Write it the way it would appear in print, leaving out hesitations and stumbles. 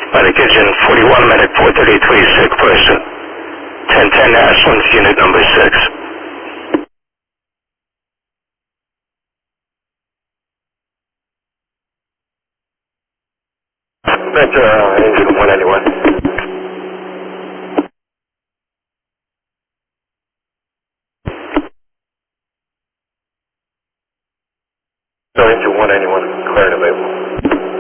Medic Agent 41 Medic 433, sick person. 1010 Ashlands, unit number 6. Vector, engine 191. Engine 191, clear and available.